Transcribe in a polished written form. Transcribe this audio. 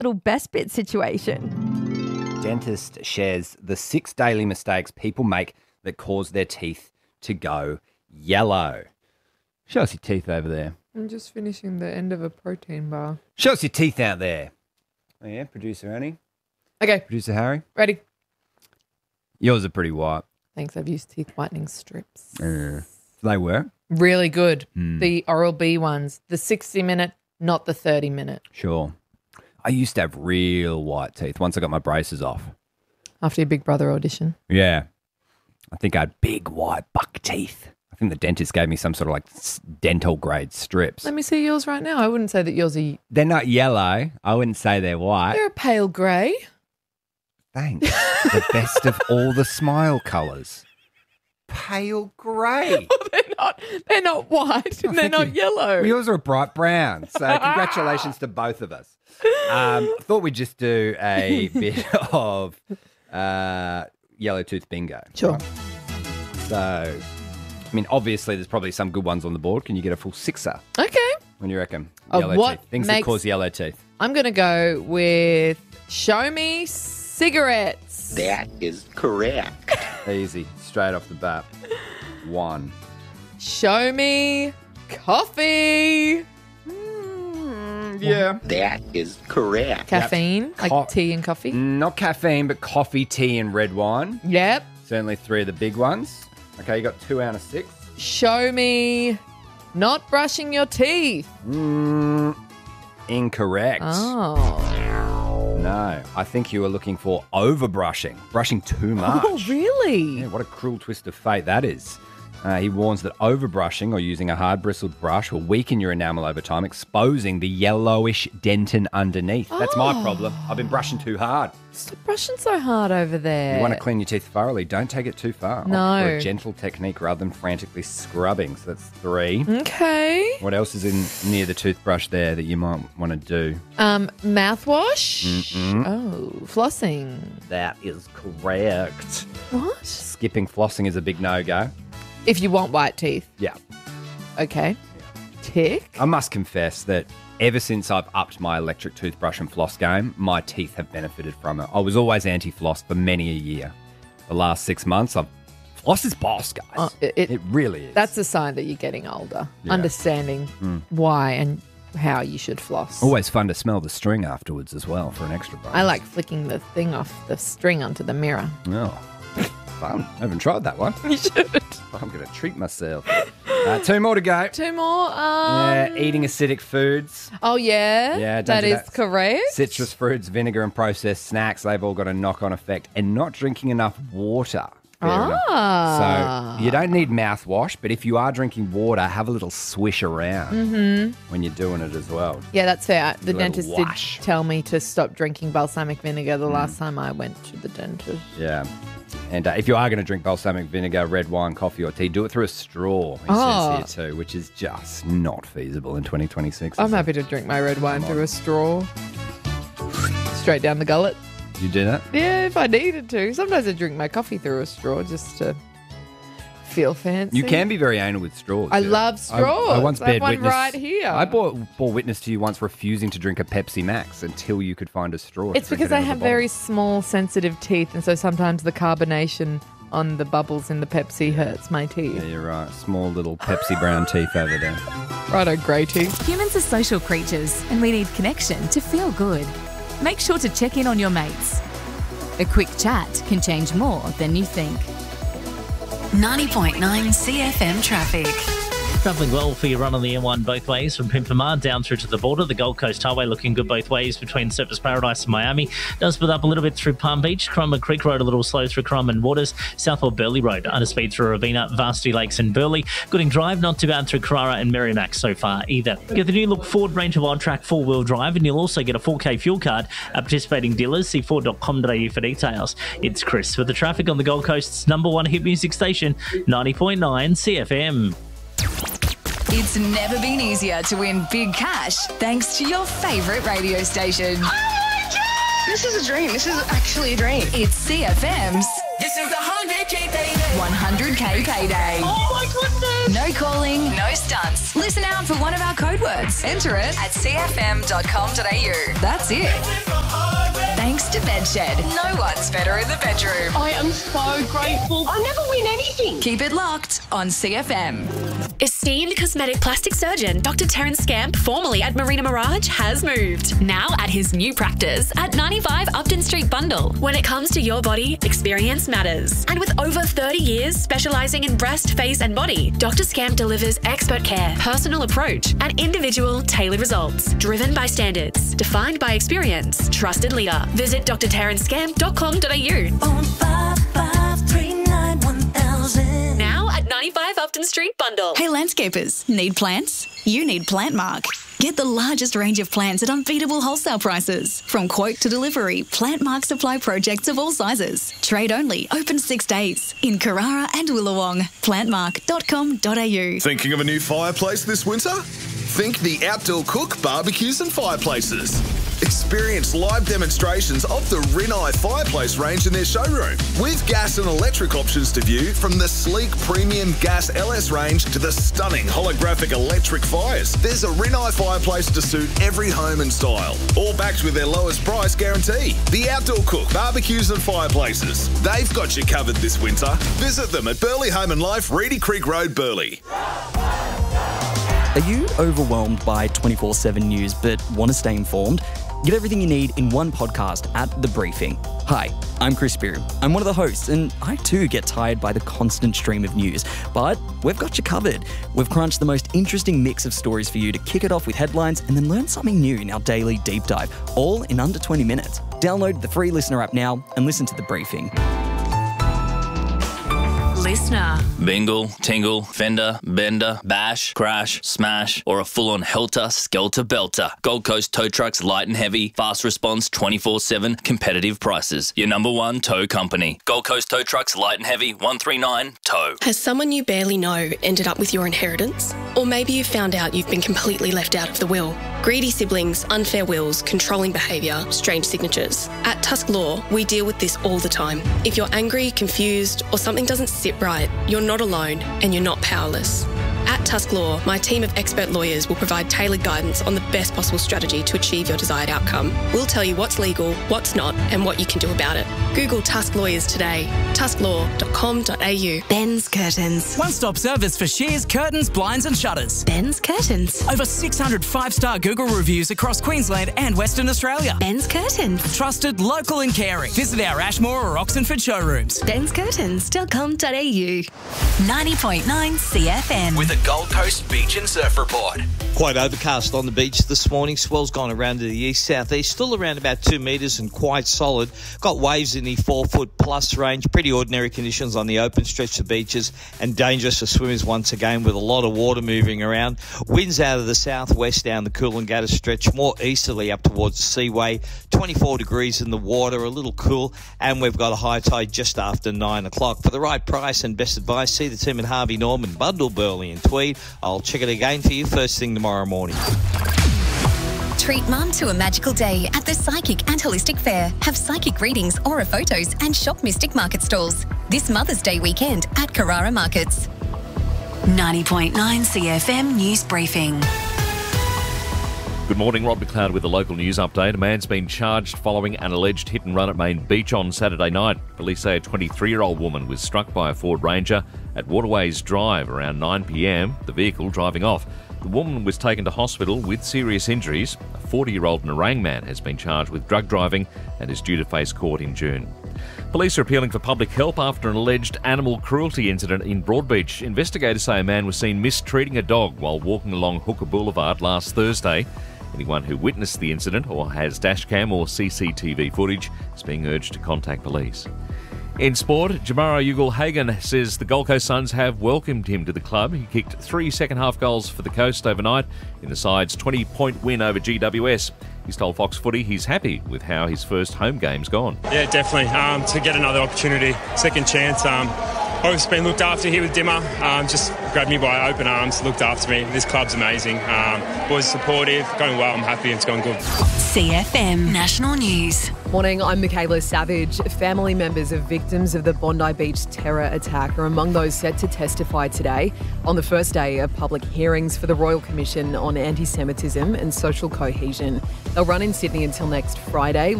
little best bit situation. Dentist shares the 6 daily mistakes people make that cause their teeth to go yellow. Show us your teeth over there. I'm just finishing the end of a protein bar. Show us your teeth out there. Oh, yeah, Producer Annie. Okay, Producer Harry. ready. Yours are pretty white. Thanks, I've used teeth whitening strips. They were. Really good. The Oral-B ones. The 60-minute, not the 30-minute. Sure. I used to have real white teeth once I got my braces off. After your Big Brother audition. Yeah. I think I had big white buck teeth. I think the dentist gave me some sort of like dental grade strips. Let me see yours right now. I wouldn't say that yours are... They're not yellow. I wouldn't say they're white. They're a pale grey. Thanks. The best of all the smile colours. Pale grey. They're not white and they're not yellow. Well, yours are a bright brown. So congratulations to both of us. I thought we'd just do a bit of yellow tooth bingo. Sure. Right? So, I mean, obviously there's probably some good ones on the board. Can you get a full sixer? Okay. When you reckon? Of Yellow what teeth. Things that cause yellow teeth. I'm going to go with show me cigarettes. That is correct. Easy. Straight off the bat. 1. Show me coffee. Yeah. That is correct. Caffeine, like tea and coffee. Not caffeine, but coffee, tea, and red wine. Yep. Certainly 3 of the big ones. Okay, you got 2 out of 6. Show me not brushing your teeth. Incorrect. Oh. No, I think you were looking for overbrushing, brushing too much. Oh, really? Yeah, what a cruel twist of fate that is. He warns that overbrushing or using a hard bristled brush will weaken your enamel over time, exposing the yellowish dentin underneath. That's my problem. I've been brushing too hard. Stop brushing so hard over there. You want to clean your teeth thoroughly, don't take it too far. No. I prefer a gentle technique rather than frantically scrubbing. So that's 3. Okay. What else is in near the toothbrush there that you might want to do? Mouthwash. Oh, flossing. That is correct. What? Skipping flossing is a big no-go. If you want white teeth. Yeah. Okay. Tick. I must confess that ever since I've upped my electric toothbrush and floss game, my teeth have benefited from it. I was always anti-floss for many a year. The last 6 months, floss is boss, guys. It really is. That's a sign that you're getting older. Yeah. Understanding why and how you should floss. Always fun to smell the string afterwards as well for an extra bonus. I like flicking the thing off the string onto the mirror. Oh, fun. I haven't tried that one. You should. I'm going to treat myself. 2 more to go. 2 more. Yeah, eating acidic foods. Oh, yeah? Yeah, don't that do is that. correct. Citrus fruits, vinegar and processed snacks, they've all got a knock-on effect. And not drinking enough water. Fair enough. So you don't need mouthwash, but if you are drinking water, have a little swish around when you're doing it as well. Yeah, that's fair. The little dentist wash. did tell me to stop drinking balsamic vinegar the last time I went to the dentist. Yeah. And if you are going to drink balsamic vinegar, red wine, coffee or tea, do it through a straw, he says here too, which is just not feasible in 2026. I'm happy to drink my red wine through a straw. Straight down the gullet. You do that? Yeah, if I needed to. Sometimes I drink my coffee through a straw just to feel fancy. You can be very anal with straws. I love straws. I once I have bared one witness. right here. I bore witness to you once refusing to drink a Pepsi Max until you could find a straw. It's because I have very small, sensitive teeth, and so sometimes the carbonation on the bubbles in the Pepsi hurts my teeth. Yeah, you're right. Small little Pepsi brown teeth over there. Righto, grey teeth. Humans are social creatures and we need connection to feel good. Make sure to check in on your mates. A quick chat can change more than you think. 90.9 CFM traffic. Travelling well for your run on the M1 both ways from Pimpamar down through to the border. The Gold Coast Highway looking good both ways between Surfers Paradise and Miami. Does split up a little bit through Palm Beach. Currumbin Creek Road a little slow through Currumbin Waters. Southwell Burleigh Road under speed through Ravina, Varsity Lakes and Burleigh. Gooding Drive not too bad through Carrara and Merrimack so far either. Get the new look Ford range of on-track four-wheel drive and you'll also get a 4K fuel card at participating dealers. See Ford.com.au for details. It's Chris with the traffic on the Gold Coast's #1 hit music station, 90.9 CFM. It's never been easier to win big cash thanks to your favourite radio station. Oh my God! This is a dream. This is actually a dream. It's CFM's This is 100K, baby. 100K payday. Oh my goodness! No calling, no stunts. Listen out for one of our code words. Enter it at cfm.com.au. That's it. Thanks to Bedshed. No one's better in the bedroom. I am so grateful. I never win anything. Keep it locked on CFM. Esteemed cosmetic plastic surgeon Dr. Terence Scamp, formerly at Marina Mirage, has moved. Now at his new practice at 95 Upton Street Bundle. When it comes to your body, experience matters. And with over 30 years specialising in breast, face and body, Dr. Scamp delivers expert care, personal approach and individual tailored results. Driven by standards, defined by experience, trusted leader. Visit drterrencescamp.com.au. On 5539 1000. Now at 95 Upton Street Bundle. Hey landscapers, need plants? You need Plantmark. Get the largest range of plants at unbeatable wholesale prices. From quote to delivery, Plantmark supply projects of all sizes. Trade only, open 6 days. In Carrara and Willawong. Plantmark.com.au. Thinking of a new fireplace this winter? Think the Outdoor Cook Barbecues and Fireplaces. Experience live demonstrations of the Rinnai fireplace range in their showroom, with gas and electric options to view, from the sleek premium gas LS range to the stunning holographic electric fires. There's a Rinnai fireplace to suit every home and style, all backed with their lowest price guarantee. The Outdoor Cook Barbecues and Fireplaces. They've got you covered this winter. Visit them at Burleigh Home and Life, Reedy Creek Road, Burleigh. Are you overwhelmed by 24/7 news but want to stay informed? Get everything you need in one podcast at The Briefing. Hi, I'm Chris Spear. I'm one of the hosts, and I too get tired by the constant stream of news. But we've got you covered. We've crunched the most interesting mix of stories for you to kick it off with headlines and then learn something new in our daily deep dive, all in under 20 minutes. Download the free Listener app now and listen to The Briefing. Listener. Bingle, tingle, fender, bender, bash, crash, smash, or a full-on helter-skelter belter. Gold Coast Tow Trucks, light and heavy, fast response, 24/7, competitive prices. Your number one tow company. Gold Coast Tow Trucks, light and heavy, 139 tow. Has someone you barely know ended up with your inheritance? Or maybe you found out you've been completely left out of the will. Greedy siblings, unfair wills, controlling behaviour, strange signatures. At Tusk Law, we deal with this all the time. If you're angry, confused, or something doesn't sit right, you're not alone and you're not powerless. At Tusk Law, my team of expert lawyers will provide tailored guidance on the best possible strategy to achieve your desired outcome. We'll tell you what's legal, what's not, and what you can do about it. Google Tusk Lawyers today. tusklaw.com.au. Ben's Curtains. One-stop service for shears, curtains, blinds and shutters. Ben's Curtains. Over 600 five-star Google reviews across Queensland and Western Australia. Ben's Curtains. Trusted, local and caring. Visit our Ashmore or Oxenford showrooms. benscurtains.com.au. 90.9 CFM. With a Gold Coast Beach and Surf Report. Quite overcast on the beach this morning. Swell's gone around to the east-southeast, still around about 2 metres and quite solid. Got waves in the 4-foot plus range. Pretty ordinary conditions on the open stretch of beaches and dangerous for swimmers once again with a lot of water moving around. Winds out of the southwest down the Coolangatta stretch, more easterly up towards the Seaway. 24 degrees in the water, a little cool, and we've got a high tide just after 9 o'clock. For the right price and best advice, see the team at Harvey Norman, Bundle, Burleigh and Tweed. I'll check it again for you first thing tomorrow morning. Treat mum to a magical day at the Psychic and Holistic Fair. Have psychic readings, aura photos and shop Mystic Market stalls. This Mother's Day weekend at Carrara Markets. 90.9 CFM News Briefing. Good morning, Rod McLeod with the local news update. A man's been charged following an alleged hit and run at Main Beach on Saturday night. Police say a 23-year-old woman was struck by a Ford Ranger at Waterways Drive around 9 p.m, the vehicle driving off. The woman was taken to hospital with serious injuries. A 40-year-old Nerang man has been charged with drug driving and is due to face court in June. Police are appealing for public help after an alleged animal cruelty incident in Broadbeach. Investigators say a man was seen mistreating a dog while walking along Hooker Boulevard last Thursday. Anyone who witnessed the incident or has dashcam or CCTV footage is being urged to contact police. In sport, Jamara Ugle-Hagan says the Gold Coast Suns have welcomed him to the club. He kicked 3 second-half goals for the Coast overnight in the side's 20-point win over GWS. He's told Fox Footy he's happy with how his first home game's gone. Yeah, definitely. To get another opportunity, second chance, I've been looked after here with Dimmer. Just grabbed me by open arms, looked after me. This club's amazing. Boys supportive, going well. I'm happy. It's going good. CFM National News. Morning, I'm Michaela Savage. Family members of victims of the Bondi Beach terror attack are among those set to testify today on the first day of public hearings for the Royal Commission on Anti-Semitism and Social Cohesion. They'll run in Sydney until next Friday.